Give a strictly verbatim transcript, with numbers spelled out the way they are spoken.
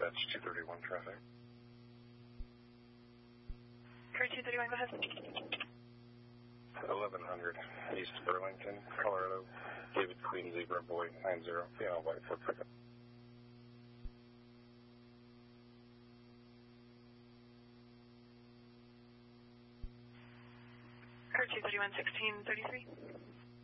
dispatch two thirty-one traffic. Car two thirty-one, go ahead. eleven hundred East Burlington, Colorado. David Queen Zebra Boy nine zero. Female white for pickup. Car two thirty-one, sixteen thirty-three.